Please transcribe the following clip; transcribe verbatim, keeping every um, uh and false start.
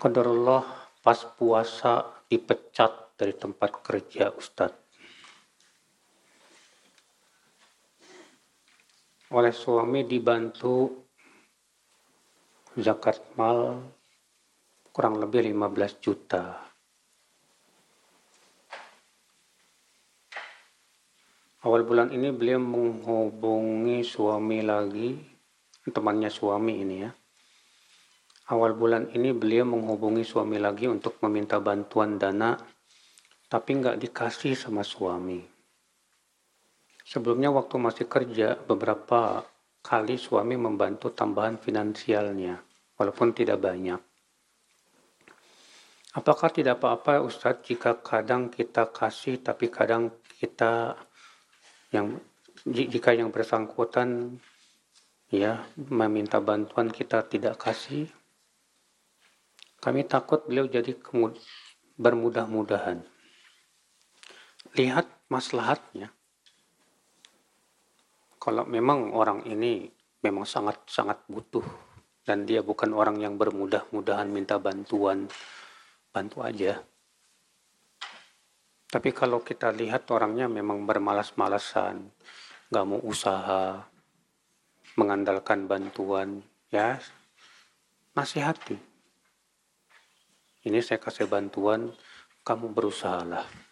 Qadarullah pas puasa dipecat dari tempat kerja, Ustadz. Oleh suami dibantu zakat mal kurang lebih lima belas juta. Awal bulan ini beliau menghubungi suami lagi, temannya suami ini ya. Awal bulan ini beliau menghubungi suami lagi untuk meminta bantuan dana, tapi nggak dikasih sama suami. Sebelumnya waktu masih kerja, beberapa kali suami membantu tambahan finansialnya, walaupun tidak banyak. Apakah tidak apa-apa Ustadz jika kadang kita kasih, tapi kadang kita yang jika yang bersangkutan ya meminta bantuan kita tidak kasih? Kami takut beliau jadi kemud- bermudah-mudahan. Lihat maslahatnya. Kalau memang orang ini memang sangat-sangat butuh dan dia bukan orang yang bermudah-mudahan minta bantuan, bantu aja. Tapi kalau kita lihat orangnya memang bermalas-malasan, gak mau usaha, mengandalkan bantuan, ya nasihati. Ini saya kasih bantuan, kamu berusahalah.